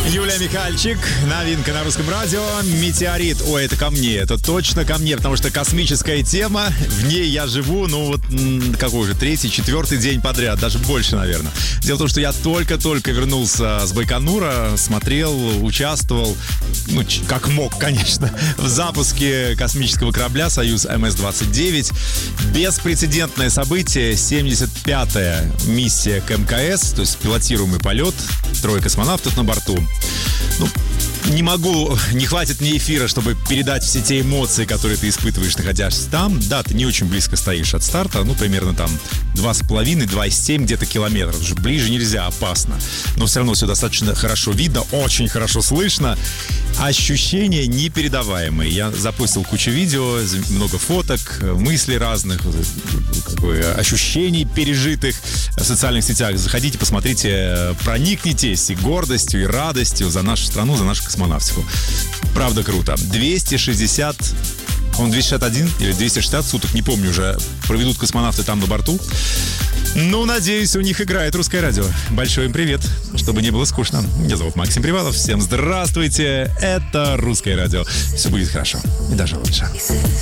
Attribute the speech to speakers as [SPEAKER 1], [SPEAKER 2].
[SPEAKER 1] Юлия Михальчик, новинка на русском радио. Метеорит. Ой, это ко мне, это точно ко мне, потому что космическая тема, в ней я живу, какой уже, 3-й, 4-й день подряд, даже больше, наверное. Дело в том, что я только-только вернулся с Байконура, смотрел, участвовал, как мог, конечно, в запуске космического корабля «Союз МС-29». Беспрецедентное событие, 75-я миссия к МКС, то есть пилотируемый полет, 3 космонавтов на борту. Не хватит мне эфира, чтобы передать все те эмоции, которые ты испытываешь, находясь там. Да, ты не очень близко стоишь от старта, примерно там 2,5-2,7 где-то километров. Уже ближе нельзя, опасно. Но все равно все достаточно хорошо видно, очень хорошо слышно. Ощущения непередаваемые. Я запустил кучу видео, много фоток, мыслей разных, ощущений пережитых в социальных сетях. Заходите, посмотрите, проникнитесь и гордостью, и радостью за нашу страну, за нашу космонавтику. Правда круто. 261 или 260 суток, не помню уже, проведут космонавты там на борту. Надеюсь, у них играет русское радио. Большой им привет, чтобы не было скучно. Меня зовут Максим Привалов. Всем здравствуйте. Это русское радио. Все будет хорошо. И даже лучше.